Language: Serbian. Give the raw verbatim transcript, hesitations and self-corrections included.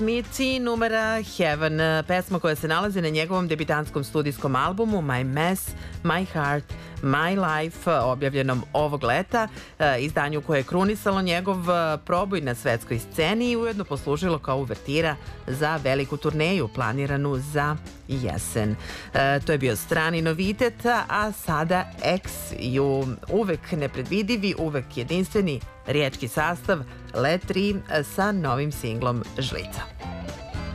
Mitzi numera Heaven, pesma koja se nalazi na njegovom debitantskom studijskom albumu My Mess, My Heart, My Life, objavljenom ovog leta, izdanju koje je krunisalo njegov proboj na svetskoj sceni i ujedno poslužilo kao uvertira za veliku turneju planiranu za jesen. To je bio strani novitet, a sada X ju uvek nepredvidivi, uvek jedinstveni riječki sastav Let tri sa novim singlom Žlica.